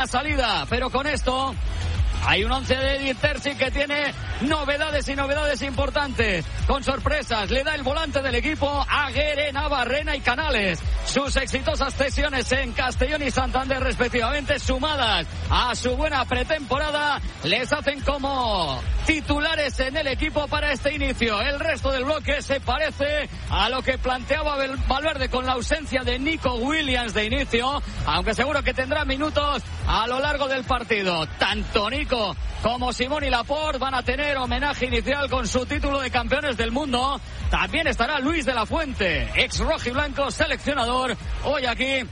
salida, pero con esto hay un 11 de Edin Terzic que tiene novedades y novedades importantes. Con sorpresas, le da el volante del equipo a Guere, Navarrena y Canales. Sus exitosas cesiones en Castellón y Santander respectivamente, sumadas a su buena pretemporada, les hacen como titulares en el equipo para este inicio. El resto del bloque se parece a lo que planteaba Valverde con la ausencia de Nico Williams de inicio, aunque seguro que tendrá minutos a lo largo del partido. Tanto Nico como Simón y Laporte van a tener homenaje inicial con su título de campeones del mundo. También estará Luis de la Fuente, ex rojiblanco seleccionador, hoy aquí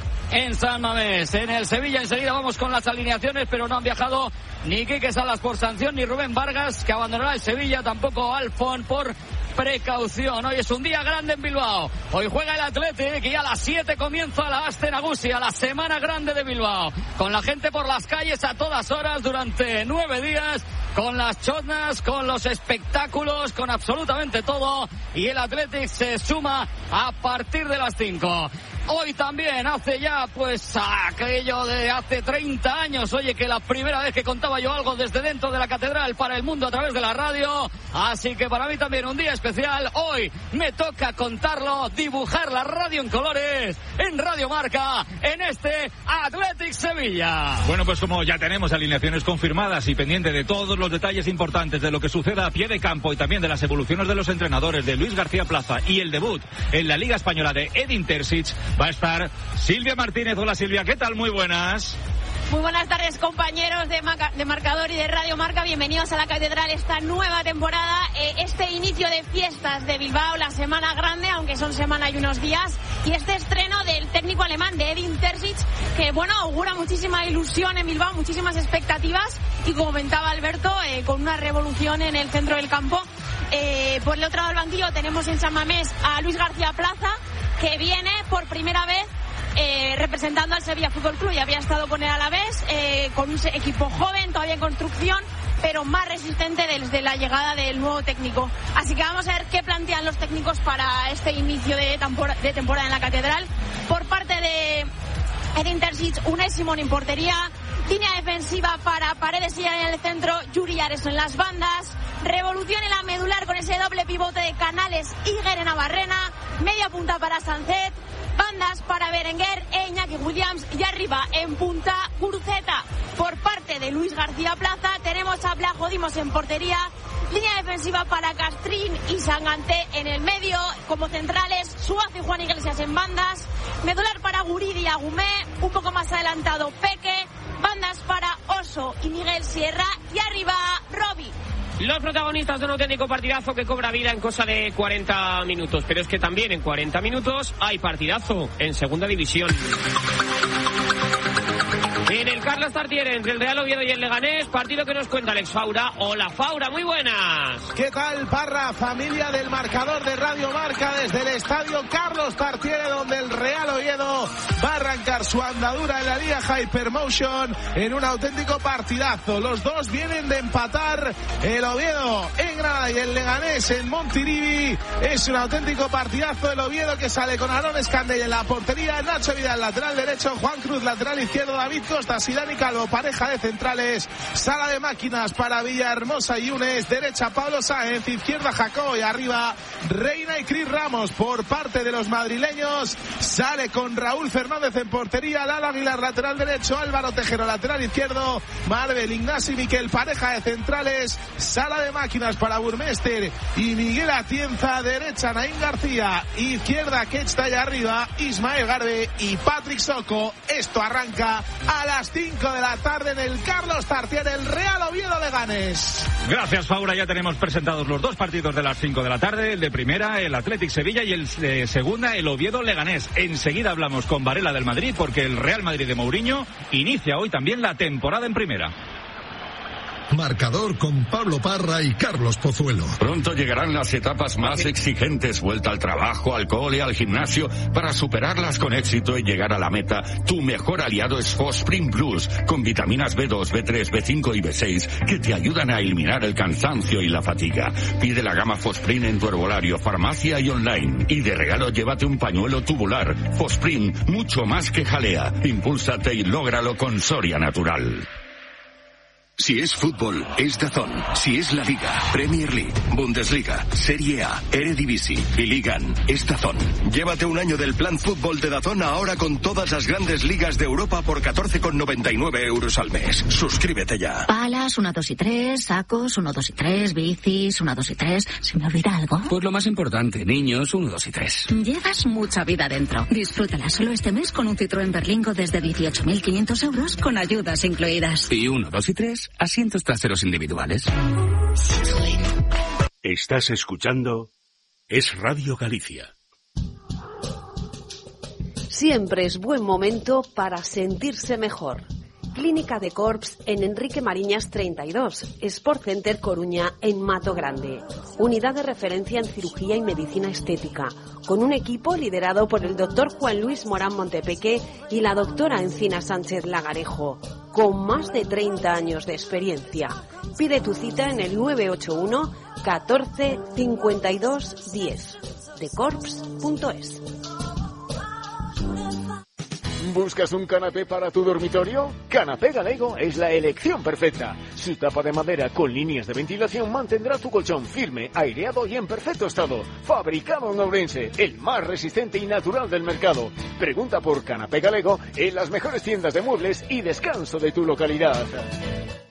en San Mamés. En el Sevilla enseguida vamos con las alineaciones, pero no han viajado ni Quique Salas por sanción, ni Rubén Vargas, que abandonará el Sevilla, tampoco Alfon por precaución. Hoy es un día grande en Bilbao. Hoy juega el Athletic y a las 7 comienza la Astenagusia, la semana grande de Bilbao, con la gente por las calles a todas horas durante 9 días, con las chotnas, con los espectáculos, con absolutamente todo, y el Athletic se suma a partir de las 5. Hoy también hace ya pues aquello de hace 30 años, oye, que la primera vez que contaba yo algo desde dentro de la catedral para el mundo a través de la radio, así que para mí también un día especial. Hoy me toca contarlo, dibujar la radio en colores en Radio Marca, en este Athletic Sevilla. Bueno, pues como ya tenemos alineaciones confirmadas y pendiente de todos los detalles importantes de lo que suceda a pie de campo y también de las evoluciones de los entrenadores de Luis García Plaza y el debut en la Liga Española de Edin Terzic, va a estar Silvia Martínez. Hola Silvia, ¿qué tal? Muy buenas. Muy buenas tardes, compañeros de Marcador y de Radio Marca. Bienvenidos a la Catedral, esta nueva temporada, este inicio de fiestas de Bilbao, la semana grande, aunque son semana y unos días, y este estreno del técnico alemán de Edin Terzic, que bueno, augura muchísima ilusión en Bilbao, muchísimas expectativas, y como comentaba Alberto, con una revolución en el centro del campo. Por el otro lado del banquillo tenemos en San Mamés a Luis García Plaza, que viene por primera vez representando al Sevilla Fútbol Club. Ya había estado con él a la vez, con un equipo joven, todavía en construcción, pero más resistente desde la llegada del nuevo técnico. Así que vamos a ver qué plantean los técnicos para este inicio de temporada en la Catedral. Por parte de Edin Terzic, Unai Simón en portería, línea defensiva para Paredes y en el centro, Yuri Ares en las bandas, revolución en la medular con ese doble pivote de Canales y Guere Navarrena, media punta para Sancet, bandas para Berenguer e Iñaki Williams, y arriba en punta Guruceta. Por parte de Luis García Plaza tenemos a Blajo Dimos en portería, línea defensiva para Castrín y Sanganté en el medio, como centrales Suazo y Juan Iglesias en bandas, medular para Guridi y Agumé, un poco más adelantado Peque, bandas para Oso y Miguel Sierra, y arriba Robi. Los protagonistas de un auténtico partidazo que cobra vida en cosa de 40 minutos. Pero es que también en 40 minutos hay partidazo en Segunda División. En el Carlos Tartiere, entre el Real Oviedo y el Leganés, partido que nos cuenta Alex Faura. Hola Faura, muy buenas. ¿Qué tal, Parra? Familia del Marcador de Radio Marca desde el estadio Carlos Tartiere, donde el Real Oviedo va a arrancar su andadura en la Liga Hypermotion en un auténtico partidazo. Los dos vienen de empatar, el Oviedo en Granada y el Leganés en Montilivi. Es un auténtico partidazo. El Oviedo que sale con Aaron Escandell en la portería, Nacho Vidal lateral derecho, Juan Cruz lateral izquierdo, David Costa, Sidani Calvo, pareja de centrales, sala de máquinas para Villahermosa y Yunes, derecha Pablo Sáenz, izquierda Jacobo y arriba Reina y Cris Ramos. Por parte de los madrileños sale con Raúl Fernández en portería, Lalo Aguilar lateral derecho, Álvaro Tejero lateral izquierdo, Marvel, Ignasi y Miquel, pareja de centrales, sala de máquinas para Burmester y Miguel Atienza, derecha Naín García, izquierda Ketsta y arriba Ismael Garbe y Patrick Soco. Esto arranca a las 5 de la tarde en el Carlos Tartiere, el Real Oviedo Leganés. Gracias, Faura. Ya tenemos presentados los dos partidos de las 5 de la tarde, el de primera, el Athletic Sevilla, y el de segunda, el Oviedo Leganés. Enseguida hablamos con Varela del Madrid, porque el Real Madrid de Mourinho inicia hoy también la temporada en primera. Marcador con Pablo Parra y Carlos Pozuelo. Pronto llegarán las etapas más exigentes, vuelta al trabajo, al cole, al gimnasio. Para superarlas con éxito y llegar a la meta, tu mejor aliado es Fosprin Plus, con vitaminas B2, B3, B5 y B6 que te ayudan a eliminar el cansancio y la fatiga. Pide la gama Fosprin en tu herbolario, farmacia y online. Y de regalo llévate un pañuelo tubular. Fosprin, mucho más que jalea. Impúlsate y lógralo con Soria Natural. Si es fútbol, es DAZN. Si es la Liga, Premier League, Bundesliga, Serie A, Eredivisie y Ligan, es DAZN. Llévate un año del plan fútbol de DAZN ahora con todas las grandes ligas de Europa por 14,99 € al mes. Suscríbete ya. Palas, 1, 2 y 3, sacos, 1, 2 y 3, bicis, 1, 2 y 3. ¿Se me olvida algo? Pues lo más importante, niños, 1, 2 y 3. Llevas mucha vida dentro. Disfrútala solo este mes con un Citroën Berlingo desde 18.500 € con ayudas incluidas. Y 1, 2 y 3. Asientos traseros individuales. Estás escuchando Es Radio Galicia. Siempre es buen momento para sentirse mejor. Clínica de Corps en Enrique Mariñas 32, Sport Center Coruña en Mato Grande. Unidad de referencia en cirugía y medicina estética, con un equipo liderado por el doctor Juan Luis Morán Montepeque y la doctora Encina Sánchez Lagarejo, con más de 30 años de experiencia. Pide tu cita en el 981 14 52 10, decorps.es. ¿Buscas un canapé para tu dormitorio? Canapé Galego es la elección perfecta. Su tapa de madera con líneas de ventilación mantendrá tu colchón firme, aireado y en perfecto estado. Fabricado en Ourense, el más resistente y natural del mercado. Pregunta por Canapé Galego en las mejores tiendas de muebles y descanso de tu localidad.